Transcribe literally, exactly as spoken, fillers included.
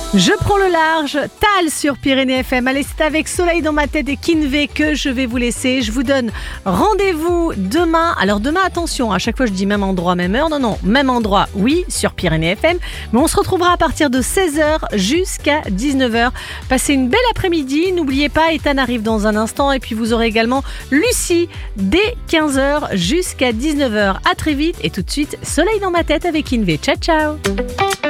Je prends le large, Tal sur Pyrénées F M. Allez, c'est avec Soleil dans ma tête et Kinvé que je vais vous laisser. Je vous donne rendez-vous demain. Alors demain, attention, à chaque fois je dis même endroit, même heure. Non, non, même endroit, oui, sur Pyrénées F M. Mais on se retrouvera à partir de seize heures jusqu'à dix-neuf heures. Passez une belle après-midi. N'oubliez pas, Ethan arrive dans un instant. Et puis vous aurez également Lucie dès quinze heures jusqu'à dix-neuf heures. À très vite et tout de suite, Soleil dans ma tête avec Kinvé. Ciao, ciao.